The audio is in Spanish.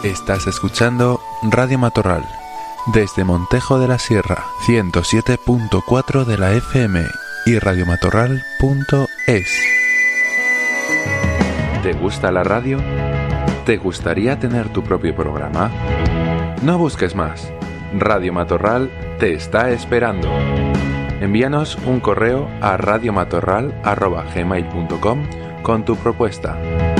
Estás escuchando Radio Matorral, desde Montejo de la Sierra, 107.4 de la FM y radiomatorral.es. ¿Te gusta la radio? ¿Te gustaría tener tu propio programa? No busques más. Radio Matorral te está esperando. Envíanos un correo a radiomatorral@gmail.com con tu propuesta.